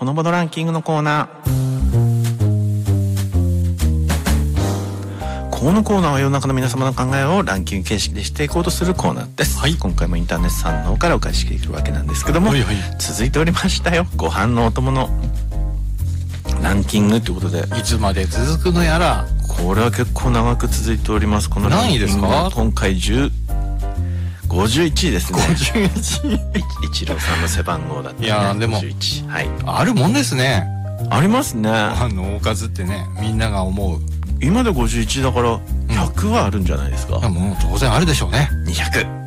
ほのぼのランキングのコーナー。このコーナーは世の中の皆様の考えをランキング形式でしていこうとするコーナーです、はい、今回もインターネットさんの方からお返ししていくわけなんですけども、はいはい、続いておりましたよ、ご飯のお供のランキングということで、 いつまで続くのやら。 これは結構長く続いております。このランキング何位ですか？ 今回51位ですね。 51 イチローさんの背番号だったね。 いやでも 51、はい、 あるもんですね。 ありますね。 おかずってね、みんなが思う。 今で51だから100はあるんじゃないですか。 もう当然あるでしょうね。 200